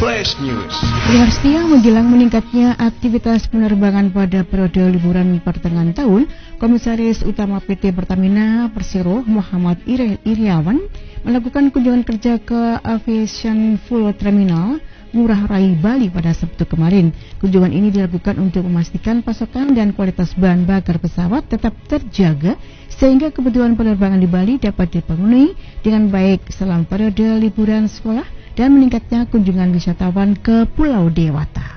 Flash News. Pendengar setia, menjelang meningkatnya aktivitas penerbangan pada periode liburan pertengahan tahun, Komisaris Utama PT Pertamina Persero Muhammad Iriawan melakukan kunjungan kerja ke Aviation Full Terminal Ngurah Rai, Bali pada Sabtu kemarin. Kunjungan ini dilakukan untuk memastikan pasokan dan kualitas bahan bakar pesawat tetap terjaga sehingga kebutuhan penerbangan di Bali dapat dipenuhi dengan baik selama periode liburan sekolah dan meningkatnya kunjungan wisatawan ke Pulau Dewata.